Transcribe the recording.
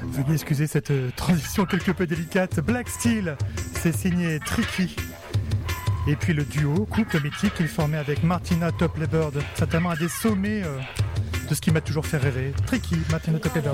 Veuillez excuser cette transition quelque peu délicate. Black Steel, c'est signé Tricky. Et puis le duo, couple mythique qu'il formait avec Martina Topley-Bird, certainement un des sommets de ce qui m'a toujours fait rêver. Tricky, Martina Topley-Bird.